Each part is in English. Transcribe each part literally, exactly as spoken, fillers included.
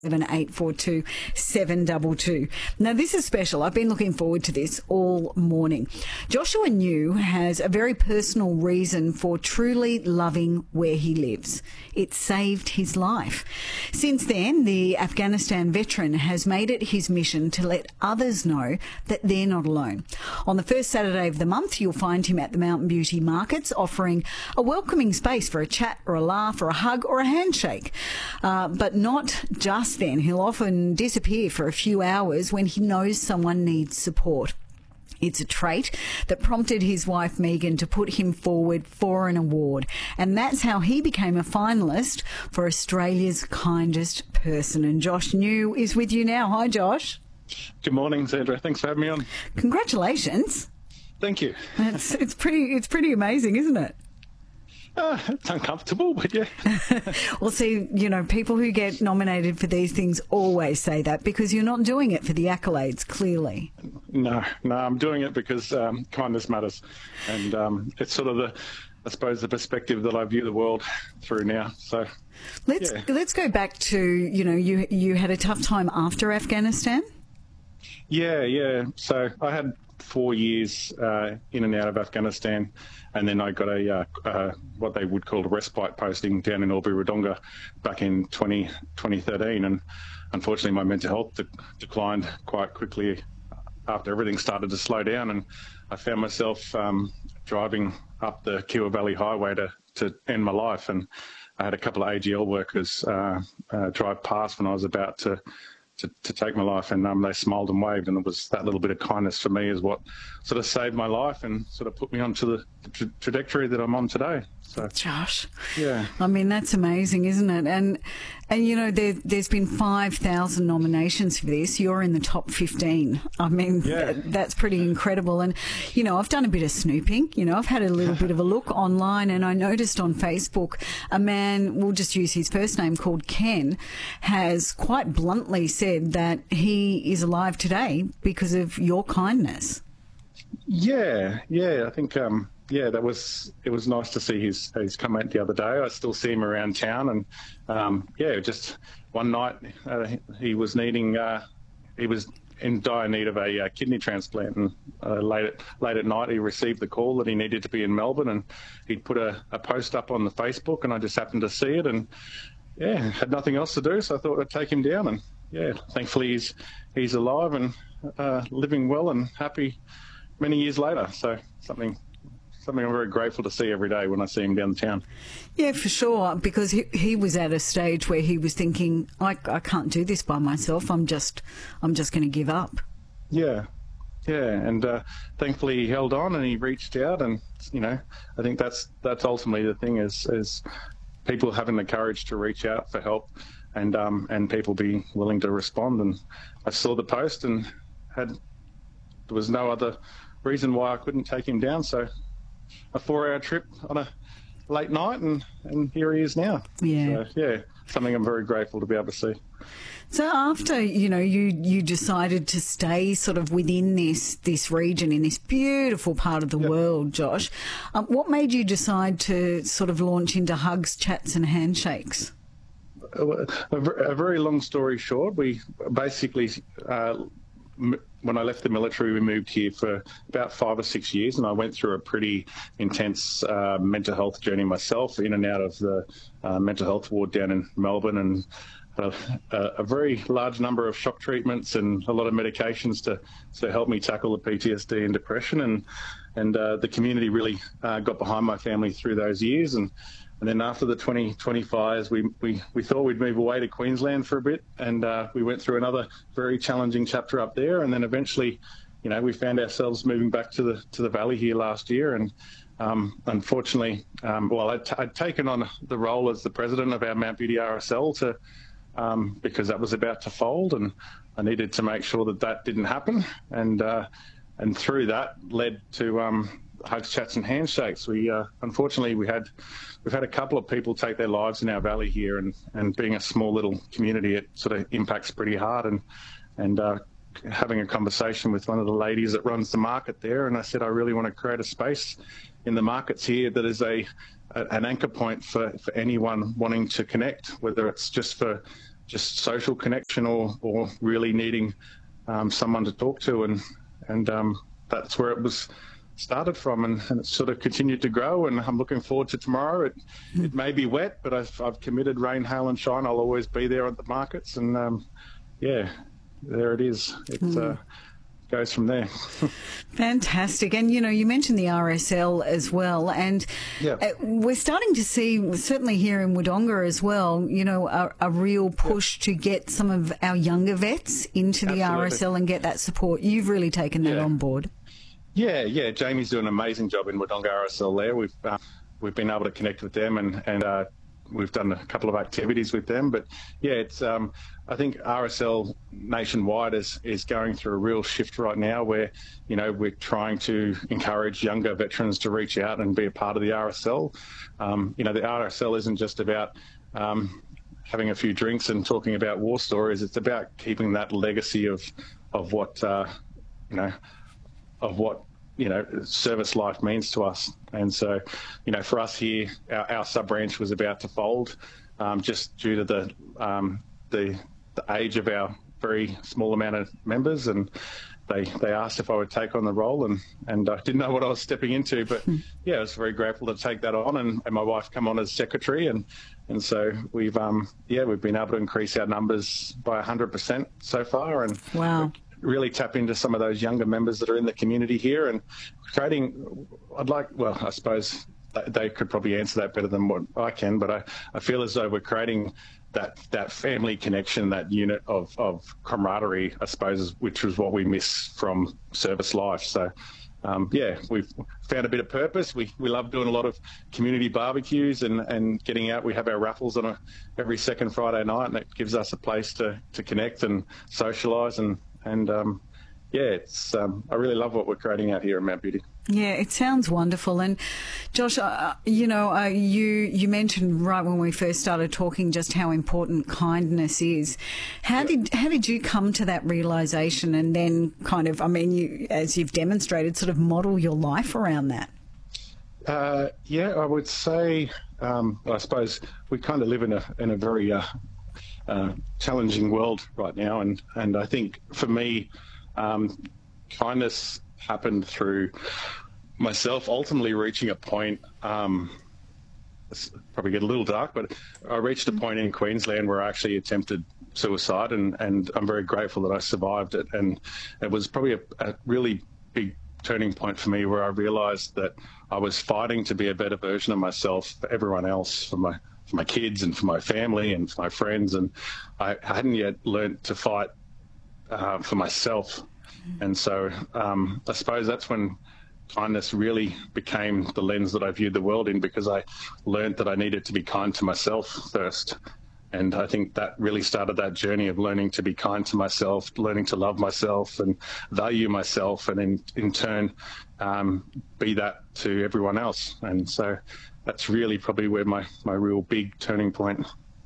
seven eight four two seven two two. Now, this is special. I've been looking forward to this all morning. Joshua New has a very personal reason for truly loving where he lives. It saved his life. Since then, the Afghanistan veteran has made it his mission to let others know that they're not alone. On the first Saturday of the month, you'll find him at the Mountain Beauty Markets, offering a welcoming space for a chat or a laugh or a hug or a handshake. Uh, but not just then. He'll often disappear for a few hours when he knows someone needs support. It's a trait that prompted his wife Megan to put him forward for an award, and that's how he became a finalist for Australia's Kindest Person. And Josh New is with you now. Hi, Josh. Good morning, Sandra. Thanks for having me on. Congratulations. Thank you. It's, it's pretty. It's pretty amazing, isn't it? Uh, it's uncomfortable, but yeah. Well, see, you know, people who get nominated for these things always say that because you're not doing it for the accolades, clearly. No, no, I'm doing it because um, kindness matters. And um, it's sort of the, I suppose, the perspective that I view the world through now. So let's yeah. let's go back to, you know, you you had a tough time after Afghanistan? Yeah, yeah. So I had four years uh, in and out of Afghanistan, and then I got a uh, uh, what they would call a respite posting down in Albury-Wodonga back in twenty thirteen, and unfortunately my mental health de- declined quite quickly after everything started to slow down, and I found myself um, driving up the Kiowa Valley Highway to, to end my life, and I had a couple of A G L workers uh, uh, drive past when I was about to To, to take my life, and um, they smiled and waved, and it was that little bit of kindness for me is what sort of saved my life and sort of put me onto the tra- trajectory that I'm on today. So, Josh, yeah, I mean, that's amazing, isn't it? And and you know, there, there's been five thousand nominations for this. You're in the top fifteen. I mean, yeah. that, that's pretty incredible. And you know, I've done a bit of snooping. You know, I've had a little bit of a look online, and I noticed on Facebook a man, we'll just use his first name, called Ken, has quite bluntly said that he is alive today because of your kindness. Yeah, yeah, I think, um, yeah, that was, it was nice to see his, his comment the other day. I still see him around town, and um, yeah, just one night uh, he was needing, uh, he was in dire need of a uh, kidney transplant, and uh, late, at, late at night he received the call that he needed to be in Melbourne, and he'd put a, a post up on the Facebook, and I just happened to see it, and yeah, had nothing else to do, so I thought I'd take him down, and yeah, thankfully he's he's alive and uh, living well and happy many years later. So something something I'm very grateful to see every day when I see him down the town. Yeah, for sure, because he, he was at a stage where he was thinking, I, I can't do this by myself. I'm just I'm just going to give up. Yeah, yeah, and uh, thankfully he held on and he reached out, and you know, I think that's that's ultimately the thing is is people having the courage to reach out for help. And um, and people being willing to respond. And I saw the post and had there was no other reason why I couldn't take him down. So a four-hour trip on a late night, and, and here he is now. Yeah, so, yeah, something I'm very grateful to be able to see. So after, you know, you, you decided to stay sort of within this this region, in this beautiful part of the yep. world, Josh, um, what made you decide to sort of launch into hugs, chats and handshakes? A, a very long story short, we basically, uh, m- when I left the military, we moved here for about five or six years, and I went through a pretty intense uh, mental health journey myself, in and out of the uh, mental health ward down in Melbourne, and a, a very large number of shock treatments and a lot of medications to, to help me tackle the P T S D and depression. And, and uh, the community really uh, got behind my family through those years. And And then after the twenty twenty-fives, we, we, we thought we'd move away to Queensland for a bit, and uh, we went through another very challenging chapter up there. And then eventually, you know, we found ourselves moving back to the to the valley here last year. And um, unfortunately, um, well, I'd, t- I'd taken on the role as the president of our Mount Beauty R S L to um, because that was about to fold, and I needed to make sure that that didn't happen. And uh, and through that led to um, hugs, chats and handshakes. We uh, unfortunately we had we've had a couple of people take their lives in our valley here, and, and being a small little community, it sort of impacts pretty hard. And and uh, having a conversation with one of the ladies that runs the market there, and I said I really want to create a space in the markets here that is a, a an anchor point for, for anyone wanting to connect, whether it's just for just social connection or, or really needing um, someone to talk to. And, and um, that's where it was started from, and, and it's sort of continued to grow, and I'm looking forward to tomorrow. It, it may be wet, but I've, I've committed rain, hail and shine. I'll always be there at the markets, and um, yeah, there it is. It mm. uh, goes from there. Fantastic. And, you know, you mentioned the R S L as well, and yeah. uh, we're starting to see, certainly here in Wodonga as well, you know, a, a real push yeah. to get some of our younger vets into the Absolutely. R S L and get that support. You've really taken that yeah. on board. Yeah, yeah. Jamie's doing an amazing job in Wodonga R S L there. We've uh, we've been able to connect with them, and and uh, we've done a couple of activities with them. But yeah, it's um, I think R S L nationwide is is going through a real shift right now, where you know we're trying to encourage younger veterans to reach out and be a part of the R S L. Um, you know, the R S L isn't just about um, having a few drinks and talking about war stories. It's about keeping that legacy of of what uh, you know. of what, you know, service life means to us. And so, you know, for us here, our, our sub-branch was about to fold um, just due to the, um, the the age of our very small amount of members. And they they asked if I would take on the role, and, and I didn't know what I was stepping into. But, yeah, I was very grateful to take that on, and, and my wife come on as secretary. And, and so we've, um, yeah, we've been able to increase our numbers by one hundred percent so far. And wow. really tap into some of those younger members that are in the community here, and creating, I'd like, well, I suppose they could probably answer that better than what I can, but I, I feel as though we're creating that that family connection, that unit of, of camaraderie, I suppose, which was what we miss from service life. So, um, yeah, we've found a bit of purpose. We we love doing a lot of community barbecues and, and getting out. We have our raffles on a, every second Friday night, and it gives us a place to, to connect and socialise. And And um, yeah, it's um, I really love what we're creating out here in Mount Beauty. Yeah, it sounds wonderful. And Josh, uh, you know, uh, you you mentioned right when we first started talking just how important kindness is. How yeah. did how did you come to that realisation, and then kind of, I mean, you as you've demonstrated, sort of model your life around that? Uh, yeah, I would say, um, I suppose we kind of live in a in a very uh, Uh, challenging world right now, and and I think for me, um, kindness happened through myself ultimately reaching a point. Um, it's probably get a little dark, but I reached a point in Queensland where I actually attempted suicide, and and I'm very grateful that I survived it. And it was probably a, a really big turning point for me, where I realised that I was fighting to be a better version of myself for everyone else, for my for my kids and for my family and for my friends, and I hadn't yet learned to fight uh, for myself. And so um, I suppose that's when kindness really became the lens that I viewed the world in, because I learned that I needed to be kind to myself first. And I think that really started that journey of learning to be kind to myself, learning to love myself and value myself, and in, in turn um, be that to everyone else. And so that's really probably where my, my real big turning point,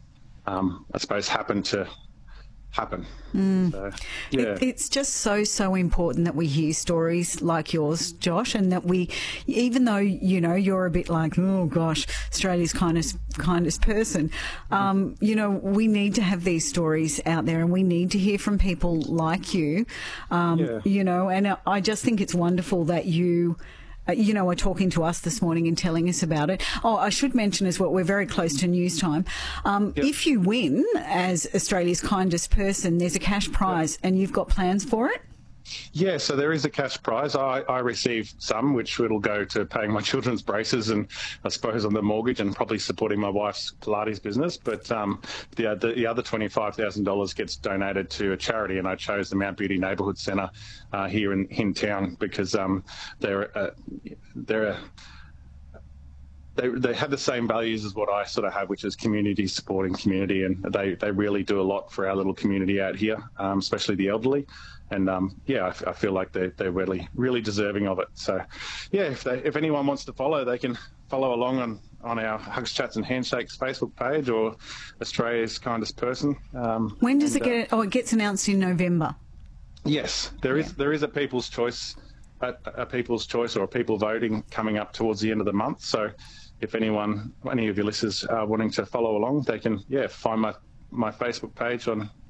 um, I suppose, happened to happen. Mm. So, yeah. it, it's just so, so important that we hear stories like yours, Josh, and that we, even though, you know, you're a bit like, oh gosh, Australia's kindest, kindest person, um, you know, we need to have these stories out there, and we need to hear from people like you, um, yeah. you know, and I just think it's wonderful that you Uh, you know, are talking to us this morning and telling us about it. Oh, I should mention as well, we're very close to news time. Um, yep. If you win as Australia's kindest person, there's a cash prize, yep. and you've got plans for it? Yeah, so there is a cash prize. I, I received some, which will go to paying my children's braces and I suppose on the mortgage, and probably supporting my wife's Pilates business. But um, the, the, the other twenty-five thousand dollars gets donated to a charity, and I chose the Mount Beauty Neighbourhood Centre uh, here in, in town because um, they're, uh, they're a, They, they have the same values as what I sort of have, which is community, supporting community, and they, they really do a lot for our little community out here, um, especially the elderly. And um, yeah, I, I feel like they're, they're really, really deserving of it. So yeah, if they, if anyone wants to follow, they can follow along on, on our Hugs, Chats and Handshakes Facebook page, or Australia's Kindest Person. Um, when does and, it get, uh, oh, it gets announced in November? Yes, there is, yeah. there is a People's Choice, a, a People's Choice or a people voting coming up towards the end of the month. So if anyone, any of your listeners are wanting to follow along, they can, yeah, find my my Facebook page on